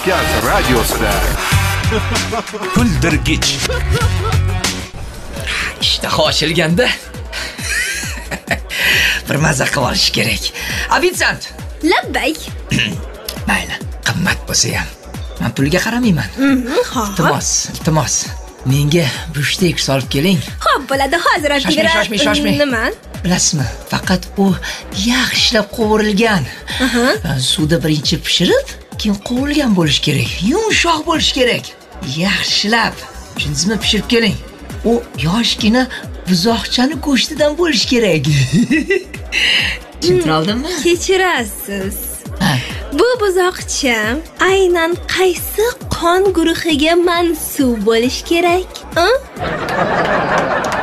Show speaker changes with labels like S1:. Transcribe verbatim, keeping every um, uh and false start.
S1: Kavkaz radiosida.
S2: Kuldirgich. Ishtaha ochilganda bir maza qilib olish kerak. Ofitsiant.
S3: Labbay.
S2: Mayli, qimmat bo'lsa ham. Men pulga qaramayman.
S3: Xo'p.
S2: Iltimos, iltimos. Menga bushtek solib keling.
S3: Xo'p, bo'ladi, hozir olib
S2: Shoshmang,
S3: kelaman.
S2: shoshmang, shoshmang.
S3: Nima?
S2: Bilasizmi, faqat u yaxshilab qovurilgan. Suvda birinchi pishirib, keyin qovurilgan bo'lish kerak. Yumshoq bo'lish kerak. Yaxshilab. Tushundingizmi? Pishirib keling. U yoshgina buzoqchani go'shtidan bo'lish kerak. Tushuntira oldimmi?
S3: Kechirasiz. Bu buzoqcha aynan qaysi qon guruhiga mansub bo'lish kerak?